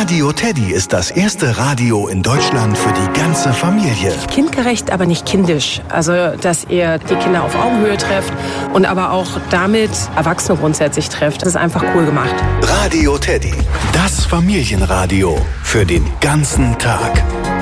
Radio Teddy ist das erste Radio in Deutschland für die ganze Familie. Kindgerecht, aber nicht kindisch. Also, dass ihr die Kinder auf Augenhöhe trefft und aber auch damit Erwachsene grundsätzlich trefft. Das ist einfach cool gemacht. Radio Teddy, das Familienradio für den ganzen Tag.